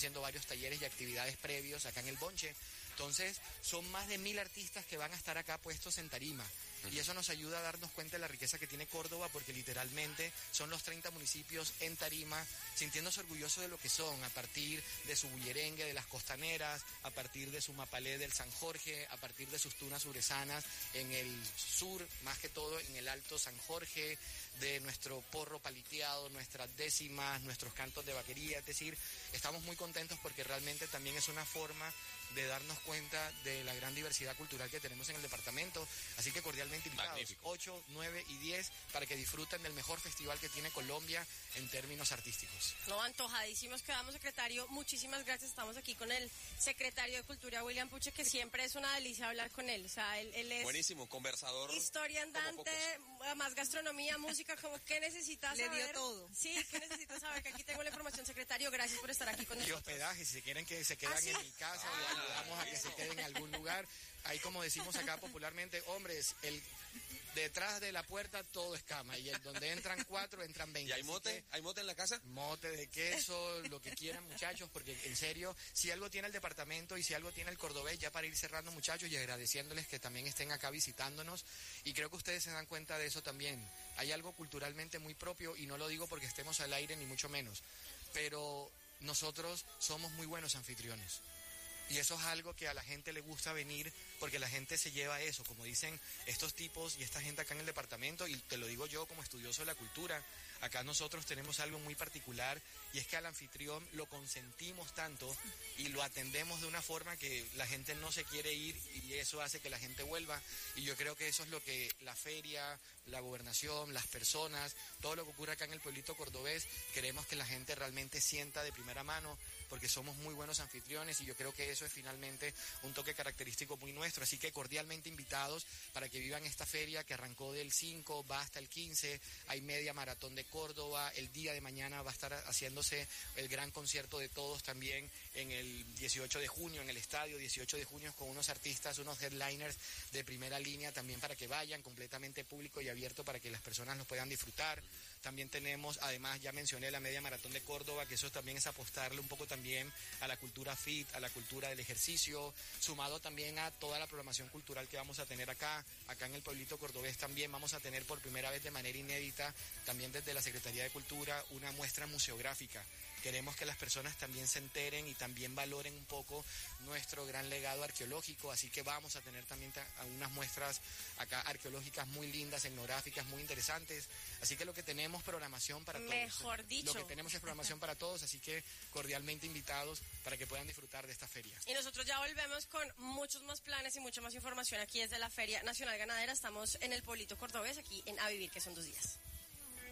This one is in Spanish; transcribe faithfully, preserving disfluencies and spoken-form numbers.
haciendo varios talleres y actividades previos acá en el Bonche. Entonces, son más de mil artistas que van a estar acá puestos en tarima. Y eso nos ayuda a darnos cuenta de la riqueza que tiene Córdoba, porque literalmente son los treinta municipios en tarima, sintiéndose orgullosos de lo que son, a partir de su bullerengue de las costaneras, a partir de su mapalé del San Jorge, a partir de sus tunas suresanas en el sur, más que todo en el Alto San Jorge, de nuestro porro paliteado, nuestras décimas, nuestros cantos de vaquería. Es decir, estamos muy contentos porque realmente también es una forma de darnos cuenta de la gran diversidad cultural que tenemos en el departamento. Así que cordialmente invitados, magnífico. ocho, nueve y diez, para que disfruten del mejor festival que tiene Colombia en términos artísticos. No, antojadísimos quedamos, secretario. Muchísimas gracias. Estamos aquí con el secretario de Cultura, William Puche, que siempre es una delicia hablar con él. O sea, él, él es buenísimo, conversador. Historia andante, más gastronomía, música, como ¿qué necesitas Le saber? dio todo. Sí, ¿qué necesitas saber? Que aquí tengo la información, secretario. Gracias por estar aquí con Y nosotros. hospedaje, si quieren que se quedan ¿Ah, sí? en mi casa, les ayudamos a que se queden en algún lugar. Ahí, como decimos acá popularmente, hombres, el detrás de la puerta todo es cama, y el donde entran cuatro, entran veinte. ¿Y hay Así mote? que, ¿Hay mote en la casa? mote de queso, lo que quieran, muchachos, porque en serio, si algo tiene el departamento y si algo tiene el Cordobés, ya para ir cerrando, muchachos, y agradeciéndoles que también estén acá visitándonos, y creo que ustedes se dan cuenta de eso también. Hay algo culturalmente muy propio, y no lo digo porque estemos al aire ni mucho menos, pero nosotros somos muy buenos anfitriones. Y eso es algo que a la gente le gusta venir, porque la gente se lleva eso, como dicen estos tipos y esta gente acá en el departamento, y te lo digo yo como estudioso de la cultura. Acá nosotros tenemos algo muy particular, y es que al anfitrión lo consentimos tanto y lo atendemos de una forma que la gente no se quiere ir, y eso hace que la gente vuelva. Y yo creo que eso es lo que la feria, la gobernación, las personas, todo lo que ocurre acá en el pueblito cordobés, queremos que la gente realmente sienta de primera mano, porque somos muy buenos anfitriones, y yo creo que eso es finalmente un toque característico muy nuestro. Así que cordialmente invitados para que vivan esta feria que arrancó del cinco, va hasta el quince, hay media maratón de Córdoba, el día de mañana va a estar haciéndose el gran concierto de todos también en el dieciocho de junio, en el estadio dieciocho de junio, con unos artistas, unos headliners de primera línea también, para que vayan, completamente público y abierto para que las personas lo puedan disfrutar. También tenemos, además, ya mencioné la media maratón de Córdoba, que eso también es apostarle un poco también a la cultura fit, a la cultura del ejercicio, sumado también a toda la programación cultural que vamos a tener acá. Acá en el pueblito cordobés también vamos a tener por primera vez de manera inédita, también desde la Secretaría de Cultura, una muestra museográfica. Queremos que las personas también se enteren y también valoren un poco nuestro gran legado arqueológico, así que vamos a tener también ta- unas muestras acá arqueológicas muy lindas, etnográficas, muy interesantes. Así que lo que tenemos programación para todos. Mejor dicho. Lo que tenemos es programación para todos, así que cordialmente invitados para que puedan disfrutar de esta feria. Y nosotros ya volvemos con muchos más planes y mucha más información aquí desde la Feria Nacional Ganadera. Estamos en el pueblito cordobés, aquí en A Vivir, que son dos días.